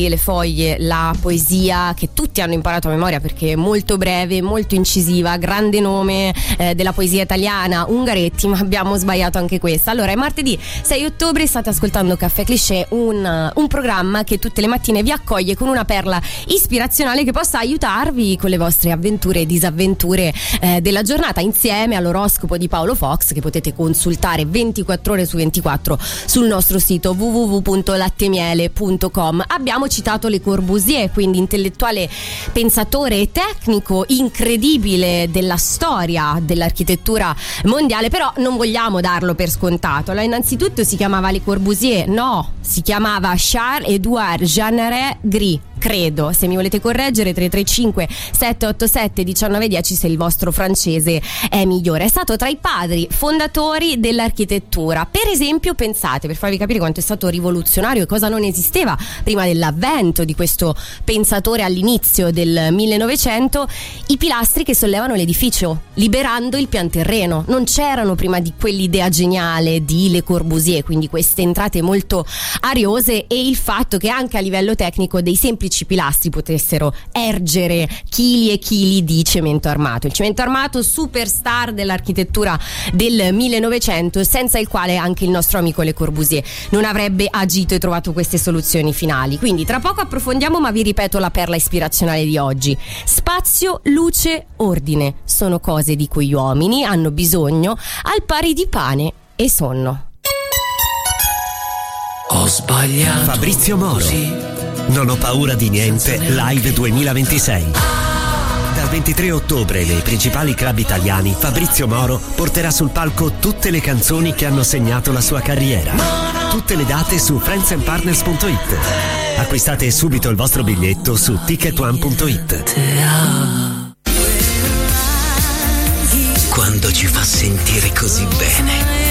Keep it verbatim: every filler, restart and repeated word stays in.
Le foglie, la poesia che tutti hanno imparato a memoria perché è molto breve, molto incisiva, grande nome eh, della poesia italiana, Ungaretti, ma abbiamo sbagliato anche questa. Allora, è martedì sei ottobre, state ascoltando Caffè Cliché, un, un programma che tutte le mattine vi accoglie con una perla ispirazionale che possa aiutarvi con le vostre avventure e disavventure eh, della giornata, insieme all'oroscopo di Paolo Fox, che potete consultare ventiquattro ore su ventiquattro sul nostro sito w w w punto lattemiele punto com. Abbiamo citato Le Corbusier, quindi intellettuale, pensatore e tecnico incredibile della storia dell'architettura mondiale, però non vogliamo darlo per scontato. Allora, innanzitutto si chiamava Le Corbusier? No, si chiamama Charles-Édouard Jeanneret Gris, credo. Se mi volete correggere, tre tre cinque sette otto sette uno nove uno zero se il vostro francese è migliore. È stato tra i padri fondatori dell'architettura. Per esempio, pensate, per farvi capire quanto è stato rivoluzionario e cosa non esisteva prima dell'avvento di questo pensatore all'inizio del millenovecento, i pilastri che sollevano l'edificio, liberando il pian terreno. Non c'erano prima di quell'idea geniale di Le Corbusier, quindi queste entrate molto ariose e il fatto che anche a livello tecnico dei semplici pilastri potessero ergere chili e chili di cemento armato. Il cemento armato, superstar dell'architettura del millenovecento, senza il quale anche il nostro amico Le Corbusier non avrebbe agito e trovato queste soluzioni finali. Quindi tra poco approfondiamo, ma vi ripeto la perla ispirazionale di oggi. Spazio, luce, ordine sono cose di cui gli uomini hanno bisogno al pari di pane e sonno. Ho sbagliato. Fabrizio Moro. Così. Non ho paura di niente Live duemilaventisei. Dal ventitré ottobre nei principali club italiani, Fabrizio Moro porterà sul palco tutte le canzoni che hanno segnato la sua carriera. Tutte le date su friends and partners punto it. Acquistate subito il vostro biglietto su ticket one punto it. Quando ci fa sentire così bene.